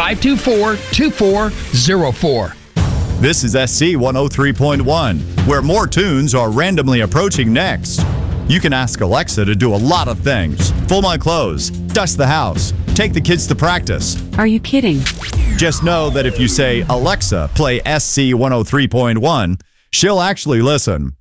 524-2404. This is SC 103.1, where more tunes are randomly approaching next. You can ask Alexa to do a lot of things. Fold my clothes, dust the house, take the kids to practice. Are you kidding? Just know that if you say, Alexa, play SC 103.1, she'll actually listen.